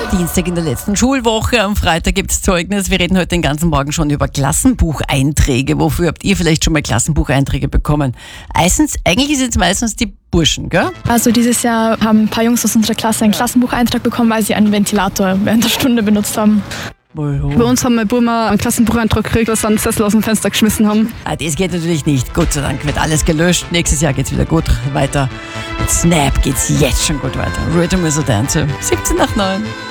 Dienstag in der letzten Schulwoche. Am Freitag gibt es Zeugnis. Wir reden heute den ganzen Morgen schon über Klassenbucheinträge. Wofür habt ihr vielleicht schon mal Klassenbucheinträge bekommen? Eigentlich sind es meistens die Burschen, gell? Also dieses Jahr haben ein paar Jungs aus unserer Klasse einen Klassenbucheintrag bekommen, weil sie einen Ventilator während der Stunde benutzt haben. Bei uns haben wir einen Klassenbucheintrag gekriegt, dass sie einen Sessel aus dem Fenster geschmissen haben. Das geht natürlich nicht. Gott sei Dank wird alles gelöscht. Nächstes Jahr geht's wieder gut weiter. Mit Snap geht's jetzt schon gut weiter. Rhythm is a Dancer. 7:17.